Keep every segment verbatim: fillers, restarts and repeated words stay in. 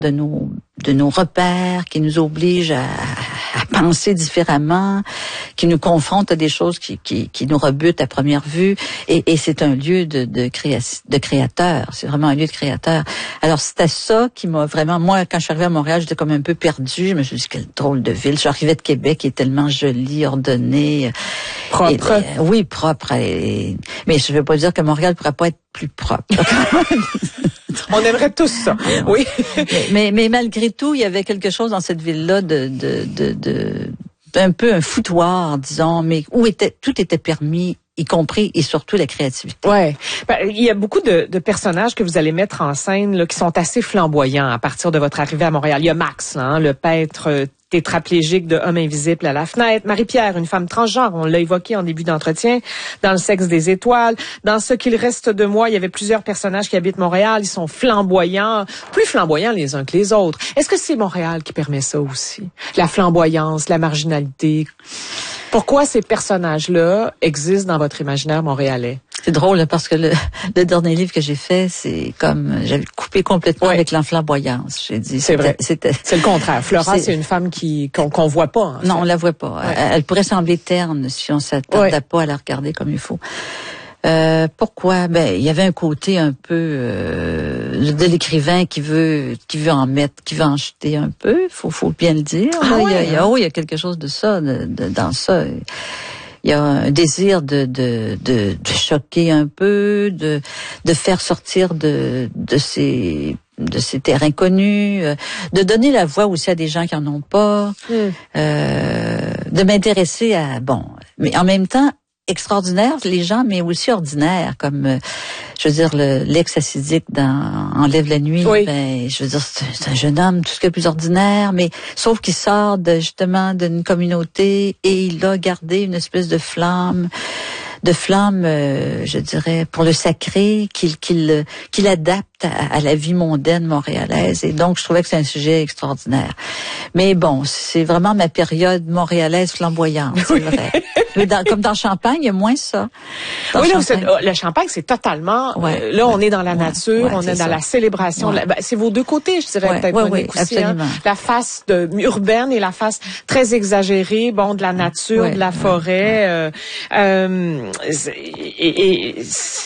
de nos de nos repères, qui nous oblige à, à penser différemment, qui nous confronte à des choses qui qui, qui nous rebutent à première vue. Et, et c'est un lieu de de, créa, de créateur. C'est vraiment un lieu de créateur. Alors c'était ça qui m'a vraiment. Moi, quand je suis arrivée à Montréal, j'étais comme un peu perdue. Je me suis dit quelle drôle de ville. Je suis arrivée de Québec, qui est tellement jolie, ordonnée, propre. Et, et, oui, propre. Et, mais je veux pas dire que Montréal pourrait pas être plus propre. On aimerait tous ça. Oui. mais, mais, mais malgré tout, il y avait quelque chose dans cette ville-là de, de, de, de, d'un peu un foutoir, disons, mais où était, tout était permis, y compris et surtout la créativité. Ouais. Ben, il y a beaucoup de, de personnages que vous allez mettre en scène là, qui sont assez flamboyants à partir de votre arrivée à Montréal. Il y a Max, là, hein, le peintre tétraplégique de Homme invisible à la fenêtre. Marie-Pierre, une femme transgenre, on l'a évoqué en début d'entretien, dans Le sexe des étoiles. Dans Ce qu'il reste de moi, il y avait plusieurs personnages qui habitent Montréal. Ils sont flamboyants, plus flamboyants les uns que les autres. Est-ce que c'est Montréal qui permet ça aussi? La flamboyance, la marginalité. Pourquoi ces personnages-là existent dans votre imaginaire montréalais? C'est drôle parce que le, le dernier livre que j'ai fait, c'est comme j'avais coupé complètement ouais. avec l'enflamboyance. J'ai dit c'est vrai. C'était c'est le contraire. Flora, c'est, c'est une femme qui qu'on, qu'on voit pas. En fait. Non, on la voit pas. Ouais. Elle, elle pourrait sembler terne si on s'attardait ouais. pas à la regarder comme il faut. Euh, pourquoi? Ben, il y avait un côté un peu euh, de l'écrivain qui veut, qui veut en mettre, qui veut en jeter un peu. Faut, faut bien le dire. Ah, là. ouais, il y a, hein? il y a, oh, il y a quelque chose de ça, de, de, dans ça. Il y a un désir de, de, de, de choquer un peu, de, de faire sortir de, de ces, de ces terrains connus, de donner la voix aussi à des gens qui en ont pas, mm. euh, de m'intéresser à, bon, mais en même temps, extraordinaire, les gens, mais aussi ordinaires, comme, euh, je veux dire, le, l'ex-acidique dans Enlève la nuit, oui. ben, je veux dire, c'est, c'est un jeune homme, tout ce qui est plus ordinaire, mais sauf qu'il sort de, justement d'une communauté et il a gardé une espèce de flamme, de flamme, euh, je dirais, pour le sacré, qu'il, qu'il, qu'il adapte à, à la vie mondaine montréalaise. Et donc, je trouvais que c'est un sujet extraordinaire. Mais bon, c'est vraiment ma période montréalaise flamboyante, c'est oui. vrai. Mais dans, comme dans Champagne, il y a moins ça. Dans oui, non, Champagne. c'est, le Champagne, c'est totalement... Ouais, euh, là, ouais, on est dans la nature, ouais, on est, est dans ça. la célébration. Ouais. La, ben, c'est vos deux côtés, je dirais, ouais, peut-être, ouais, Monique, oui, aussi. absolument. Hein? La face de, urbaine et la face très exagérée, bon, de la nature, ouais, de la ouais, forêt. Ouais. Euh, euh, et, et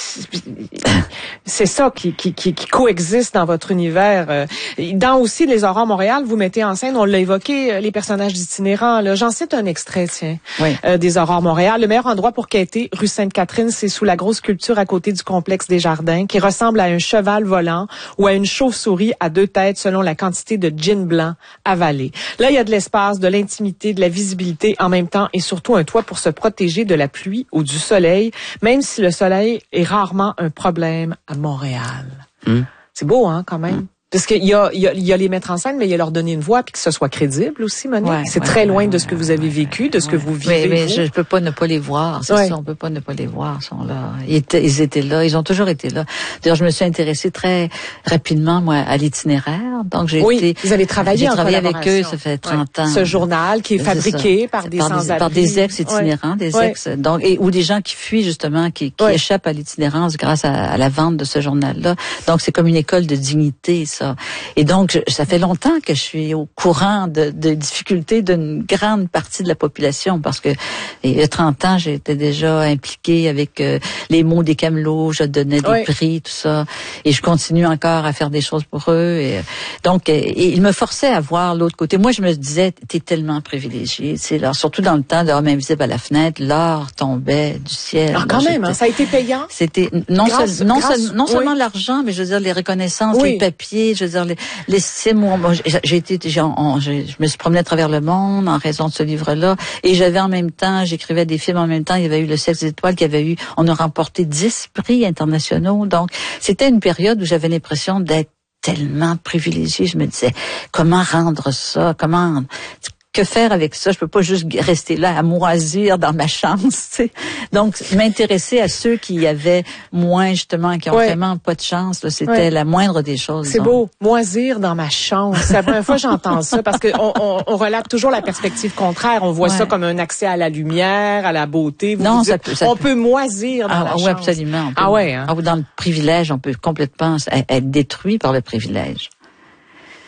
c'est ça qui, qui, qui, qui coexiste dans votre univers. Dans aussi Les Aurores Montréal, vous mettez en scène, on l'a évoqué, les personnages itinérants. Là. J'en cite un extrait, tiens, oui. euh, des Aurores Montréal. Le meilleur endroit pour quêter, rue Sainte-Catherine, c'est sous la grosse sculpture à côté du complexe des Jardins, qui ressemble à un cheval volant ou à une chauve-souris à deux têtes selon la quantité de gin blanc avalé. Là, il y a de l'espace, de l'intimité, de la visibilité en même temps et surtout un toit pour se protéger de la pluie ou du soleil, même si le soleil est rarement un problème à Montréal. Mmh. C'est beau, hein, quand même? Mmh. Parce qu'il y a, il y a, il y a les mettre en scène, mais il y a leur donner une voix puis que ce soit crédible aussi, Monique. Ouais, c'est ouais, très ouais, loin ouais, de ce que vous avez vécu, de ce ouais. que vous vivez. Mais, mais vous. je, je peux pas ne pas les voir. C'est ouais. ça, on peut pas ne pas les voir. Ils sont là. Ils étaient, ils étaient là. Ils ont toujours été là. D'ailleurs, je me suis intéressée très rapidement, moi, à l'itinéraire. Donc, j'ai oui, été. Vous avez travaillé j'ai en travaillé avec eux. Ça fait trente ouais. ans. Ce journal qui est fabriqué est par des par sans-abri. Des, par des ex-itinérants, ouais. des ex. Ouais. Donc, et ou des gens qui fuient justement, qui, qui ouais. échappent à l'itinérance grâce à, à la vente de ce journal-là. Donc, c'est comme une école de dignité, ça. Et donc, je, ça fait longtemps que je suis au courant de, de difficultés d'une grande partie de la population parce que il y a trente ans, j'étais déjà impliquée avec euh, les mots des camelots, je donnais des oui. prix, tout ça, et je continue encore à faire des choses pour eux. Et, donc, et, et ils me forçaient à voir l'autre côté. Moi, je me disais, t'es tellement privilégié, c'est là, surtout dans le temps de Homme invisible à la fenêtre, l'or tombait du ciel. Alors quand même, hein, ça a été payant. C'était non, grâce, seul, non, grâce, seul, non oui. seulement l'argent, mais je veux dire les reconnaissances, oui. les papiers, je veux dire les Les, c'est moi, moi, j'ai été, j'ai, on, j'ai, je me suis promenée à travers le monde en raison de ce livre-là, et j'avais en même temps, j'écrivais des films en même temps. Il y avait eu Le sexe des étoiles, qui avait eu, on a remporté dix prix internationaux. Donc, c'était une période où j'avais l'impression d'être tellement privilégiée. Je me disais, comment rendre ça, comment que faire avec ça? Je peux pas juste rester là à moisir dans ma chance, tu sais. Donc, m'intéresser à ceux qui avaient moins, justement, qui ont ouais. vraiment pas de chance, là, c'était ouais. la moindre des choses. C'est donc. Beau. Moisir dans ma chance. C'est la première fois que j'entends ça parce que on, on, on relate toujours la perspective contraire. On voit ouais. ça comme un accès à la lumière, à la beauté. Vous non, vous ça dites, peut, ça on peut. peut moisir dans ah, la oui, chance. Absolument. On peut, ah ouais, hein? Dans le privilège, on peut complètement être détruit par le privilège.